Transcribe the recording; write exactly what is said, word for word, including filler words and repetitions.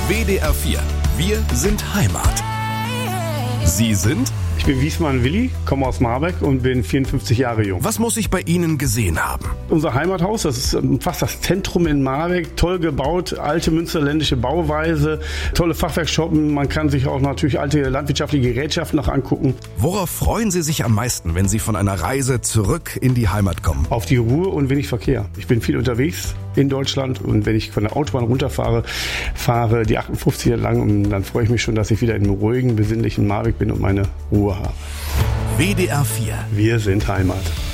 W D R vier. Wir sind Heimat. Sie sind? Ich bin Wiesmann Willi, komme aus Marbeck und bin vierundfünfzig Jahre jung. Was muss ich bei Ihnen gesehen haben? Unser Heimathaus, das ist fast das Zentrum in Marbeck, toll gebaut, alte münsterländische Bauweise, tolle Fachwerkshoppen, man kann sich auch natürlich alte landwirtschaftliche Gerätschaften noch angucken. Worauf freuen Sie sich am meisten, wenn Sie von einer Reise zurück in die Heimat kommen? Auf die Ruhe und wenig Verkehr. Ich bin viel unterwegs in Deutschland und wenn ich von der Autobahn runterfahre, fahre die achtundfünfziger lang und dann freue ich mich schon, dass ich wieder in einem ruhigen, besinnlichen Marbeck bin und meine Ruhe habe. W D R vier. Wir sind Heimat.